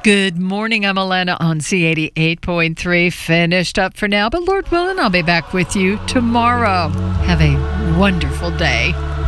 Good morning. I'm Alana on C88.3. Finished up for now, but Lord willing, I'll be back with you tomorrow. Have a wonderful day.